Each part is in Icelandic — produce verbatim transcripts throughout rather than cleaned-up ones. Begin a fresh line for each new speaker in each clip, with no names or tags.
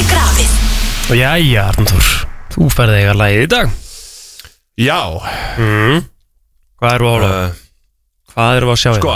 ekki grafið.
Jæja, Arnþór, þú ferði eiga lagið í dag.
Já
mm. Hvað eru að uh, Hvað eru að sjá
Sko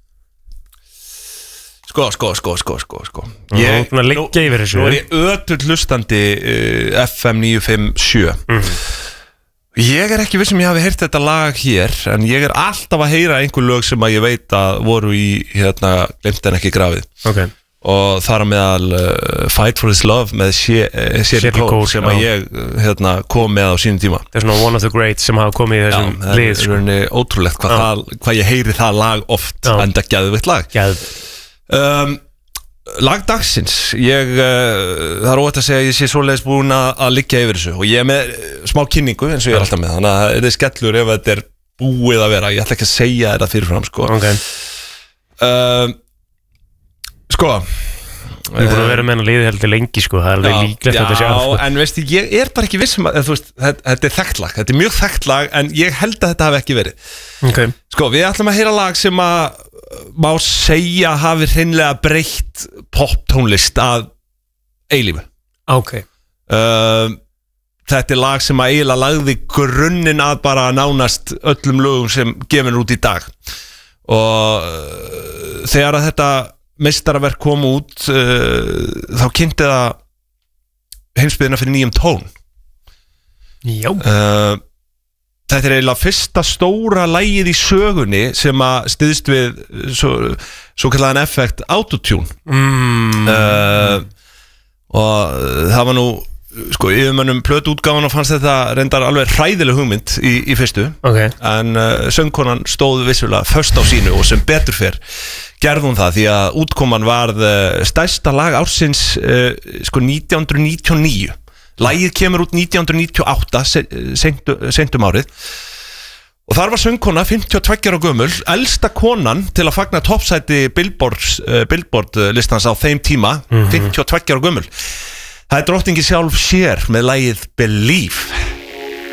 Sko, sko, sko, sko, sko, sko
Ég er að liggja yfir þessu.
Nú er ég ötull hlustandi uh, F M níu fimm sjö mm. Ég er ekki viss sem ég hafi heyrt þetta lag hér, en ég er alltaf að heyra einhver lög sem að ég veit að voru í hérna, glemt en ekki grafið.
Okay.
Og þar á meðal uh, Fight for His Love með Sherry Cole sem að ég hérna, kom með á sínum tíma.
Það er svona one of the greats sem hafa komið í þessum
já, lið. Já, það er ótrúlegt hvað, það, hvað ég heyri það lag oft, já. En það geðvitt lag.
Geð.
Um, lag dagsins, ég, uh, það er óvægt að segja að ég sé svoleiðis búin að, að liggja yfir þessu og ég er með smá kynningu eins og ég er alltaf með, þannig að það er skellur ef þetta er búið að vera, ég ætla ekki að segja þetta fyrirfram sko.
Okay.
Uh, sko
Við erum búin að vera með hennar liði heldur lengi sko, það er alveg líklegt að þetta sé
Já, en veistu, ég er bara ekki vissum að, þú veist, þetta er þekkt lag, þetta er mjög þekkt lag, en ég held að þetta hafi ekki verið.
Okay.
Sko, við ætlum að heyra lag sem að má segja hafi hreinlega breytt poptónlist að eilífu.
Ok.
Uh, þetta er lag sem að eiginlega lagði grunninn að bara nánast öllum lögum sem gefin út í dag. Og uh, þegar að þetta meistaraverk kom út uh, þá kynnti það heimsbyggðina fyrir nýjum tón.
Já.
uh, Þetta er eiginlega fyrsta stóra lagið í sögunni sem að styðst við svo, svo kallaðan effekt autotune.
mm.
uh, og það var nú sko, yfirmönnum plötuútgáfan og fannst þetta reyndar alveg hræðileg hugmynd í, í fyrstu.
Okay.
En uh, söngkonan stóð vissulega föst á sínu og sem betur fer gerði hún það, því að útkoman varð stærsta lag ársins uh, sko nítján hundruð níutíu og níu. Lagið kemur út nítján hundruð níutíu og átta, seint um árið, og þar var söngkona fimmtíu og tveggja ára gömul, elsta konan til að fagna toppsæti Billboard, uh, Billboard listans á þeim tíma, mm-hmm. fimmtíu og tveggja ára gömul. Það er drottningi sjálf Cher með lagið Believe.